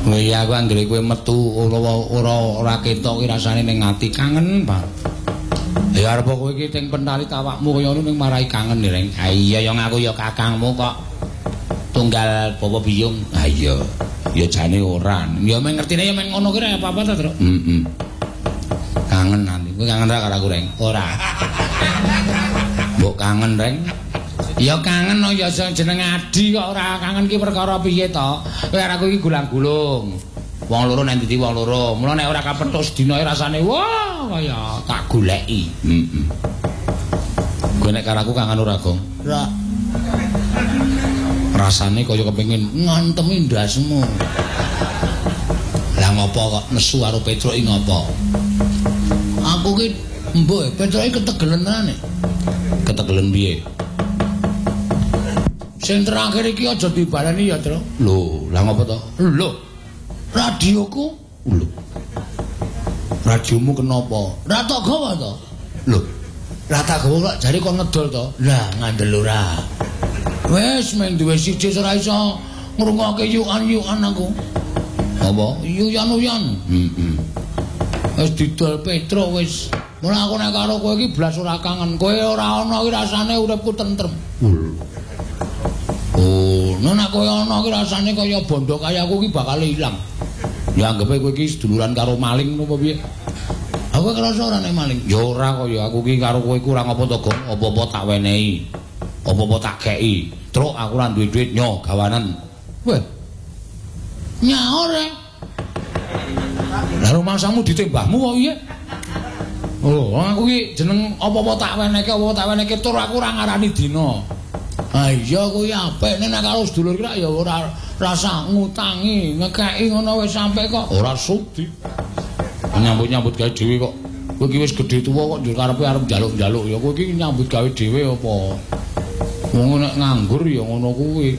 Iya aku anggere kowe metu ora ketok ki rasane ning ati kangen, Pak. Ya arep kowe iki ting pentali awakmu kaya ngono ning marai kangen Reng. Ha iya ya ngaku ya kakangmu kok. Tunggal bawa biyung. Ha iya. Ya jane ora. Ya meng ngertine ya meng ngono ki rek apa-apa ta, Tru? Heeh. Kangen nanti. Kowe kangen ra karo aku, Reng? Ora. Mbok kangen, Reng? Ya kangen no ya jeneng Adi kok ora kangen ki perkara piye to. Kowe karo aku iki gulang-gulung. Wong loro nek ndi wong loro. Mula nek ora kapethuk sedina rasane wah kaya tak goleki. Heeh. Kowe nek karo aku kangen ora, Gong? Ora. Rasane kaya kepengin ngantemi ndasmu. Lah ngopo kok nesu karo Petruk iki ngopo? Aku ki mbok Petruk iki ketegelen tenan. Ketegelen piye? Sing terakhir iki aja dibaleni ya, Tru. Lho, lah ngopo to? Lho. Radioku. Lho. Radiomu kenapa? Ra tak gawa to? Lho. Lah tak gawa kok jare kok ngedol to? Lah ngandel ora. Wes men duwe siji ora iso ngrungokke yuan-yuan aku. Apa? Yuyan-yuyan. Heeh. Wis didol Petruk wis. Mula aku nek karo kowe iki blas ora kangen. Kowe ora ana iki rasane uripku tentrem. Oh, nek kowe ana iki rasane kaya bondo kaya aku iki bakal ilang. Ya anggepe kowe iki seduluran karo maling ngono apa piye? Aku kerasa ora nek maling. Ya ora kaya aku iki karo kowe iku ora ngopo to, Gong. Apa-apa tak wenehi. Apa-apa tak kei. Truk aku ora duwe duit nyo gawanan. Weh. Nyaur e. Lah rumahmu ditembahmu kok piye? Oh, aku iki jeneng apa-apa tak wenehke tur aku ora ngarani dina. Ah iya kuwi apik nek karo sedulur ki ya ora rasa ngutangi, ngekeki ngono wis sampe kok ora sudi. Nyambut-nyambut gawe dhewe kok. Kowe iki wis gedhe tuwa kok njur karepe arep njaluk-njaluk ya kowe iki nyambut gawe dhewe apa? Wong nek nganggur ya ngono kuwi.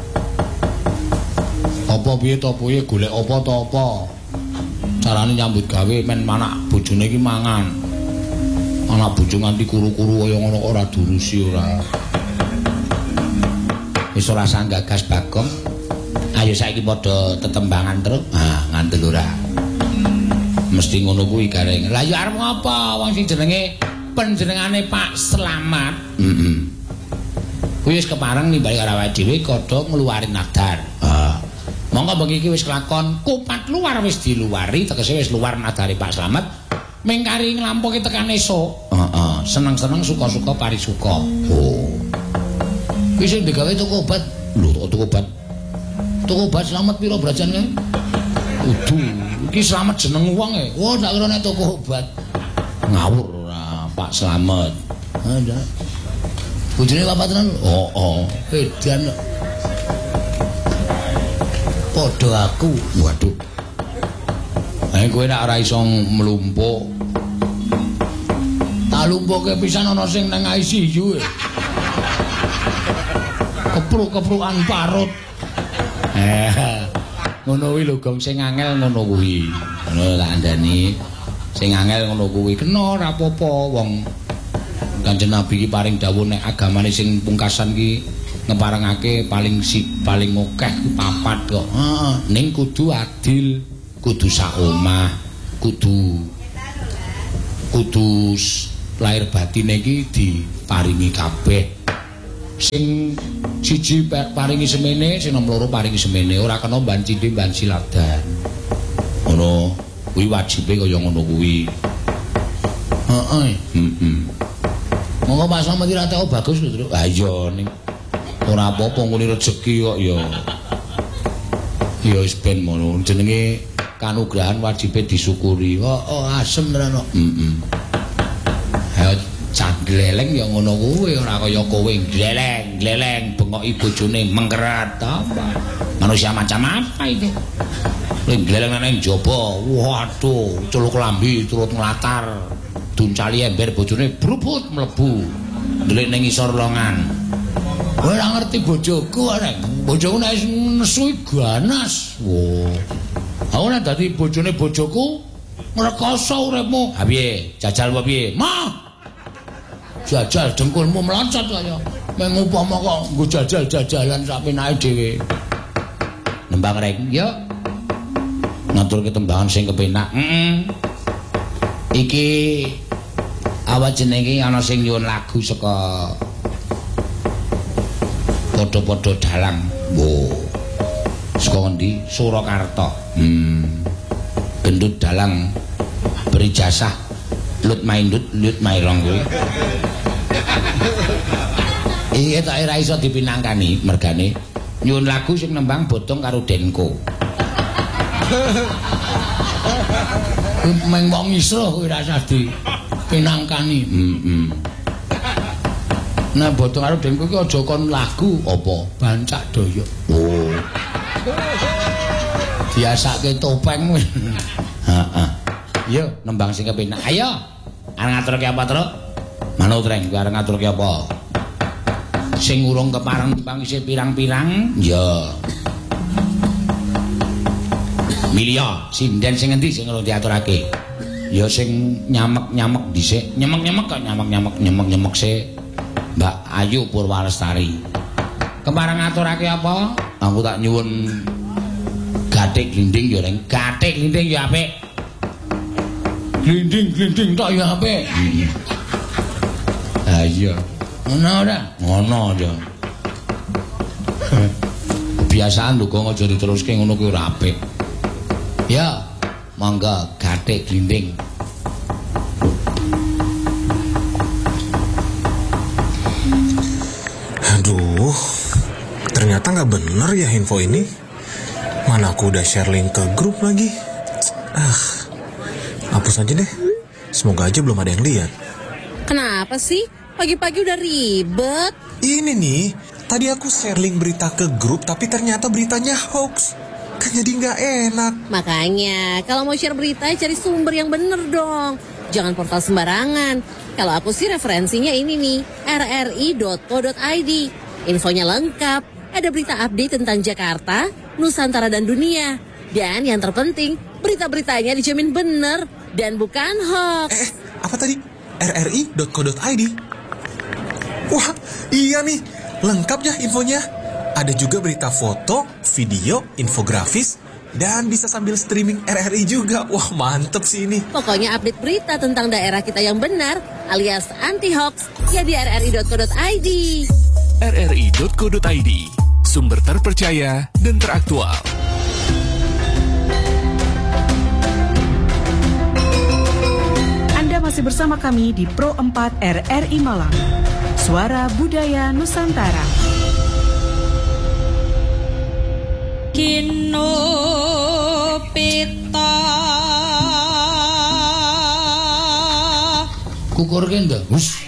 Apa piye to piye golek apa to apa? Carane nyambut gawe men anak bojone iki mangan. Anak bojo nganti kuru-kuru kaya ngono ora durusi ora. Wis ora sang gagas Bagong. Ayo saiki padha tetembangan terus. Ah, ngandel ora. Mesti ngono kuwi gareng. Lah ya arep ngapa wong sing jenenge panjenengane Pak Slamet. Heeh. Kuwi wis kepareng nimbali karo awake dhewe kodho ngluwari nadar. Ah. Monggo bengi iki wis kelakon kupat luar wis diluwari tegese wis luar nadare Pak Slamet. Mengkari nglampuke tekan esuk. Heeh. Seneng-seneng suka-suka parisuka. Oh. Kuwi sing digawe tuku obat. Lho, tuku obat. Tuku obat Slamet pira brajan kae? Udu, iki Slamet jeneng wong e. Oh, tak kira nek tuku obat. Ngawur ora, Pak Slamet. Ha, ndak. Bojone papat tenan. Oh. Edan. Padha aku. Waduh. Ae kowe nek ora iso mlumpuk. Tak lumpuke pisan ana sing nang ICU. Kepruk-keprukan parut. Ngono kuwi lho Gong sing angel ngono kuwi. Ngono tak andani. Sing angel ngono kuwi kena ora apa-apa wong Kanjeng Nabi iki paring dawuh nek agamane sing pungkasan ki ngeparengake paling akeh papat kok. Heeh, ning kudu adil, kudu sak omah, kudu lahir batine iki diparingi kabeh. Sing siji paringi semene, sing nomor loro paringi semene, ora kena mban cindhe mban siladan. Ngono, kuwi wajibe kaya ngono kuwi. Heeh. Heeh. Monggo Pak Slamet iki ra teko bagus lho, Tru. Ha iya ning ora apa-apa ngene rejeki kok ya. Ya wis ben ngono, jenenge kanugrahan wajibe disyukuri. Oh, asem tenan kok. Heeh. Ha Gleleng ya ngono kuwi ora kaya kowe gleleng bengoki bojone mengkerat apa. Manusia macam apa itu? Gleleng nang njaba. Waduh, culuk lambi turut nglatar. Duncali ember bojone brubut mlebu. Ndelik ning isor longan. Kowe ora ngerti bojoku arek. Bojoku nek nesu ganas. Wo. Aku nek dadi bojone bojoku ngrekoso uripmu. Ha piye? Jajal apa piye? Mah. Jajal dengkulmu meloncat kaya mengupama kok nggo jajal-jajalan sak penake dhewe. Nembang Reng, yo. ngaturke tembangan sing kepenak. Iki awak jenenge ana sing nyuwun lagu saka padha-padha dalang. Wo. Saka endi? Surakarta. Gendut dalang berijazah lut maindut lut mairong kuwi. Iki tak ora iso dipinangkani mergane nyuwun lagu sing nembang bodong karo Denko. Meng wong isra kuwi ra usah dipinangkani. Nah bodong karo Denko ki aja kon lagu apa bancak daya. Oh. Biasake topeng wis. Heeh. Yo nembang sing kepenak. Ayo. Arep ngaturke apa, Truk? Manut Reng, kowe arep ngaturke apa? Sing urung kepareng timbang isih pirang-pirang? Ya. Milya, sinden sing endi sing urung diaturake? Ya sing nyamek-nyamek dhisik. Nyemek-nyemek kok nyamek-nyamek sik. Mbak Ayu Purwalestari. Kepareng ngaturake apa? Aku tak nyuwun gathik glinding ya Reng. Gathik glinding ya apik. Glinding tok ya apik. Ha iya. Ngono ora? Ngono aja. Kebiasaan lho kok aja diteruske ngono kuwi ora apik. Ya, mangga gathik glinding. Aduh, ternyata nggak bener ya info ini. Mana aku udah share link ke grup lagi. Hapus aja deh. Semoga aja belum ada yang lihat. Kenapa sih? Pagi-pagi udah ribet. Ini nih, tadi aku share link berita ke grup tapi ternyata beritanya hoax. Kan jadi nggak enak. Makanya, kalau mau share berita cari sumber yang bener dong. Jangan portal sembarangan. Kalau aku sih referensinya ini nih, rri.co.id. Infonya lengkap. Ada berita update tentang Jakarta, Nusantara dan dunia. Dan yang terpenting, berita-beritanya dijamin bener dan bukan hoax. Apa tadi? rri.co.id. Wah, iya nih. Lengkap ya infonya. Ada juga berita foto, video, infografis, dan bisa sambil streaming RRI juga. Wah, mantep sih ini. Pokoknya update berita tentang daerah kita yang benar, alias anti-hoax, ya di rri.co.id. rri.co.id, sumber terpercaya dan teraktual. Anda masih bersama kami di Pro 4 RRI Malang. Suara Budaya Nusantara. Kino pita Kukur kenda. Hus.